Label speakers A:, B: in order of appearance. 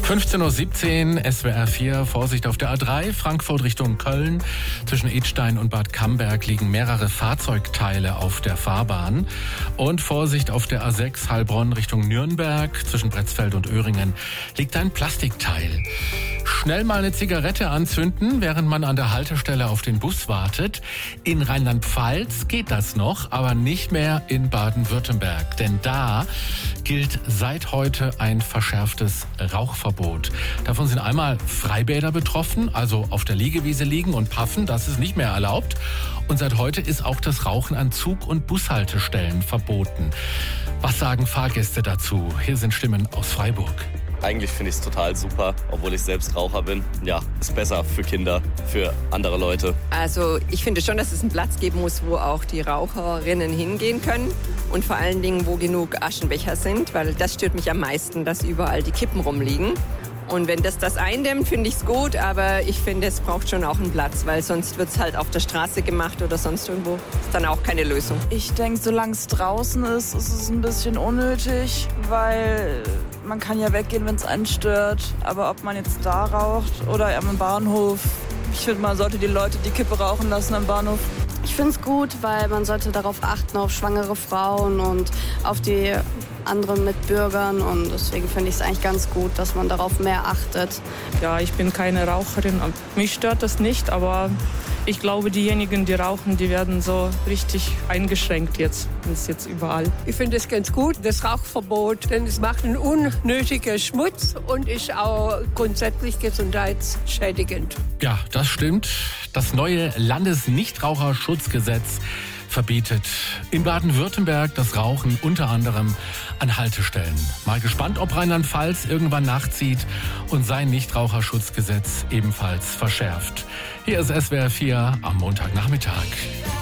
A: 15:17 Uhr, SWR 4, Vorsicht auf der A3, Frankfurt Richtung Köln. Zwischen Idstein und Bad Camberg liegen mehrere Fahrzeugteile auf der Fahrbahn. Und Vorsicht auf der A6, Heilbronn Richtung Nürnberg. Zwischen Bretzfeld und Öhringen liegt ein Plastikteil. Schnell mal eine Zigarette anzünden, während man an der Haltestelle auf den Bus wartet. In Rheinland-Pfalz geht das noch, aber nicht mehr in Baden-Württemberg. Denn da gilt seit heute ein verschärftes Rauchverbot. Davon sind einmal Freibäder betroffen, also auf der Liegewiese liegen und puffen, das ist nicht mehr erlaubt. Und seit heute ist auch das Rauchen an Zug- und Bushaltestellen verboten. Was sagen Fahrgäste dazu? Hier sind Stimmen aus Freiburg.
B: Eigentlich finde ich es total super, obwohl ich selbst Raucher bin. Ja, ist besser für Kinder, für andere Leute.
C: Also ich finde schon, dass es einen Platz geben muss, wo auch die Raucherinnen hingehen können. Und vor allen Dingen, wo genug Aschenbecher sind, weil das stört mich am meisten, dass überall die Kippen rumliegen. Und wenn das eindämmt, finde ich es gut, aber ich finde, es braucht schon auch einen Platz, weil sonst wird es halt auf der Straße gemacht oder sonst irgendwo. Ist dann auch keine Lösung.
D: Ich denke, solange es draußen ist, ist es ein bisschen unnötig, weil man kann ja weggehen, wenn es einen stört. Aber ob man jetzt da raucht oder am Bahnhof, ich finde, man sollte die Leute die Kippe rauchen lassen am Bahnhof.
E: Ich finde es gut, weil man sollte darauf achten, auf schwangere Frauen und auf die anderen Mitbürgern. Und deswegen finde ich es eigentlich ganz gut, dass man darauf mehr achtet.
F: Ja, ich bin keine Raucherin. Mich stört das nicht, aber ich glaube, diejenigen, die rauchen, die werden so richtig eingeschränkt jetzt. Das ist jetzt überall.
G: Ich finde es ganz gut, das Rauchverbot, denn es macht einen unnötigen Schmutz und ist auch grundsätzlich gesundheitsschädigend.
A: Ja, das stimmt. Das neue Landesnichtraucherschutzgesetz verbietet in Baden-Württemberg das Rauchen unter anderem an Haltestellen. Mal gespannt, ob Rheinland-Pfalz irgendwann nachzieht und sein Nichtraucherschutzgesetz ebenfalls verschärft. Hier ist SWR 4 am Montagnachmittag.